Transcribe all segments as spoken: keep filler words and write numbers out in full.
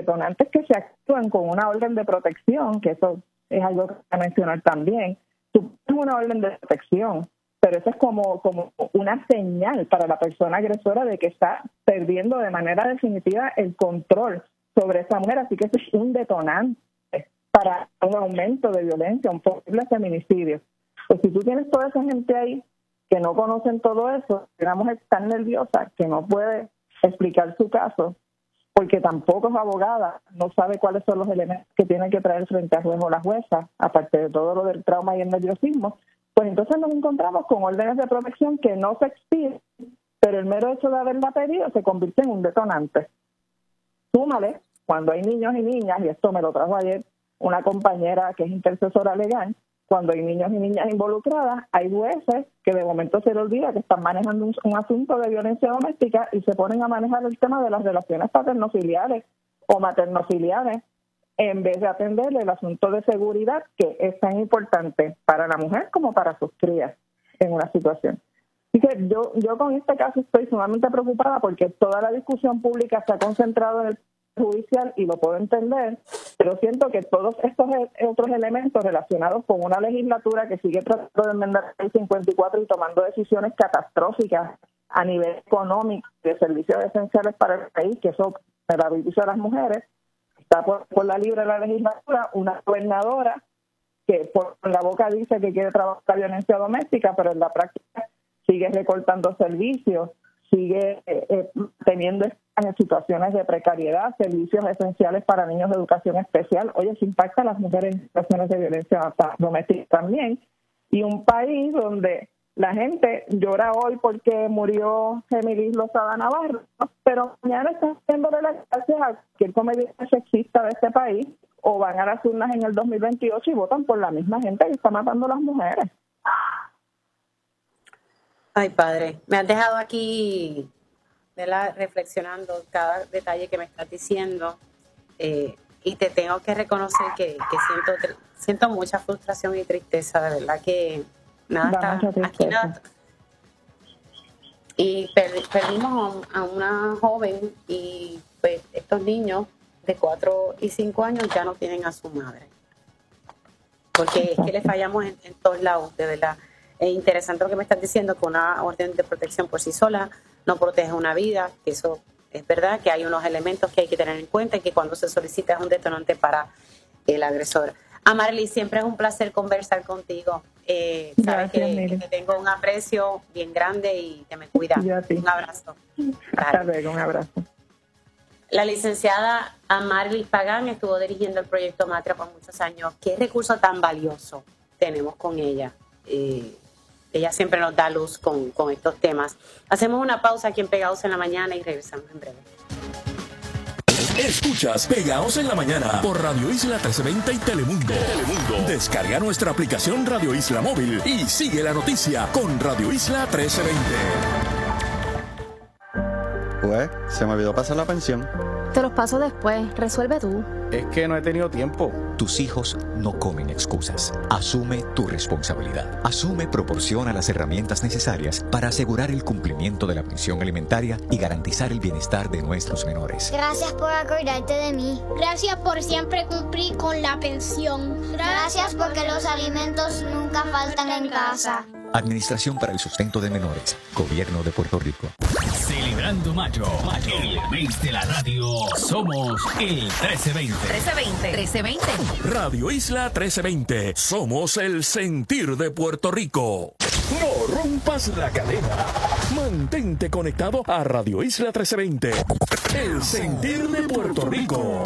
detonantes que se actúan con una orden de protección, que eso es algo que hay que mencionar también. Tú tienes una orden de protección, pero eso es como, como una señal para la persona agresora de que está perdiendo de manera definitiva el control sobre esa mujer, así que eso es un detonante para un aumento de violencia, un posible feminicidio. Pues si tú tienes toda esa gente ahí que no conocen todo eso, una mujer tan nerviosa que no puede explicar su caso, porque tampoco es abogada, no sabe cuáles son los elementos que tiene que traer frente al juez o la jueza, aparte de todo lo del trauma y el nerviosismo, pues entonces nos encontramos con órdenes de protección que no se expiran, pero el mero hecho de haberla pedido se convierte en un detonante. Súmale, cuando hay niños y niñas, y esto me lo trajo ayer una compañera que es intercesora legal, cuando hay niños y niñas involucradas, hay jueces que de momento se les olvida que están manejando un, un asunto de violencia doméstica y se ponen a manejar el tema de las relaciones paternofiliares o maternofiliares en vez de atenderle el asunto de seguridad, que es tan importante para la mujer como para sus crías en una situación. Así que yo, yo con este caso estoy sumamente preocupada porque toda la discusión pública se ha concentrado en el judicial y lo puedo entender, pero siento que todos estos otros elementos relacionados con una legislatura que sigue tratando de enmendar la ley cincuenta y cuatro y tomando decisiones catastróficas a nivel económico de servicios esenciales para el país, que eso me da beneficio a las mujeres, está por, por la libre de la legislatura una gobernadora que por la boca dice que quiere trabajar la violencia doméstica, pero en la práctica sigue recortando servicios, sigue eh, eh, teniendo en situaciones de precariedad, servicios esenciales para niños de educación especial. Oye, eso impacta a las mujeres en situaciones de violencia doméstica también. Y un país donde la gente llora hoy porque murió Gemilis Lozada Navarro, pero mañana están haciéndole las gracias a cualquier comediante sexista de este país, o van a las urnas en el dos mil veintiocho y votan por la misma gente que está matando a las mujeres. Ay, padre, me has dejado aquí, ¿verdad?, reflexionando cada detalle que me estás diciendo, eh, y te tengo que reconocer que, que siento siento mucha frustración y tristeza, de verdad que nada está aquí nada. Y per, perdimos a, a una joven y pues estos niños de cuatro y cinco años ya no tienen a su madre, porque es que le fallamos en, en todos lados, de verdad. Es interesante lo que me estás diciendo, que una orden de protección por sí sola no protege una vida, que eso es verdad, que hay unos elementos que hay que tener en cuenta y que cuando se solicita es un detonante para el agresor. Amarly, siempre es un placer conversar contigo. Eh, sabes que, que te tengo un aprecio bien grande y te me cuidas. Un abrazo. Hasta luego, un abrazo. La licenciada Amarly Pagán estuvo dirigiendo el proyecto Matria por muchos años. Qué recurso tan valioso tenemos con ella. Eh, ella siempre nos da luz con, con estos temas. Hacemos una pausa aquí en Pegados en la Mañana y regresamos en breve. Escuchas Pegados en la Mañana por Radio Isla trece veinte y Telemundo. Telemundo. Descarga nuestra aplicación Radio Isla Móvil y sigue la noticia con Radio Isla trece veinte. Pues, se me olvidó pasar la pensión. Te los paso después. Resuelve tú. Es que no he tenido tiempo. Tus hijos no comen excusas. Asume tu responsabilidad. Asume proporciona las herramientas necesarias para asegurar el cumplimiento de la pensión alimentaria y garantizar el bienestar de nuestros menores. Gracias por acordarte de mí. Gracias por siempre cumplir con la pensión. Gracias porque los alimentos nunca faltan en casa. Administración para el Sustento de Menores. Gobierno de Puerto Rico. Celebrando Mayo. Mayo. El mes de la radio. Somos el trece veinte. trece veinte. trece veinte. Radio Isla trece veinte. Somos el sentir de Puerto Rico. No rompas la cadena. Mantente conectado a Radio Isla trece veinte. El sentir de Puerto Rico.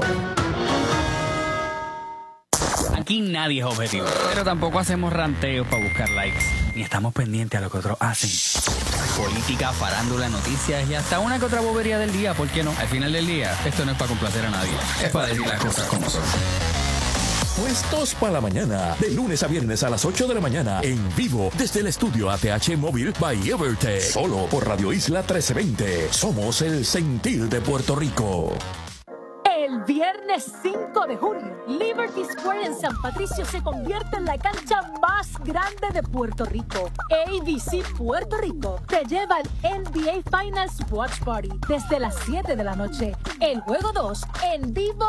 Aquí nadie es objetivo, pero tampoco hacemos ranteos para buscar likes, ni estamos pendientes a lo que otros hacen. Política, farándula, noticias y hasta una que otra bobería del día, ¿por qué no? Al final del día, esto no es para complacer a nadie, es para decir las cosas como son. Puestos para la mañana, de lunes a viernes a las ocho de la mañana, en vivo desde el estudio A T H Móvil by Evertech, solo por Radio Isla trece veinte. Somos el sentir de Puerto Rico. El viernes cinco de junio, Liberty Square en San Patricio se convierte en la cancha más grande de Puerto Rico. A B C Puerto Rico te lleva al N B A Finals Watch Party desde las siete de la noche. El juego dos en vivo